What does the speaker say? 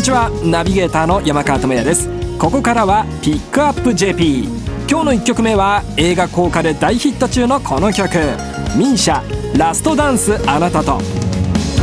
ちは、ナビゲーターの山川智也です。ここからはピックアップ JP。 今日の1曲目は映画効果で大ヒット中のこの曲、ミーシャラストダンスあなたと。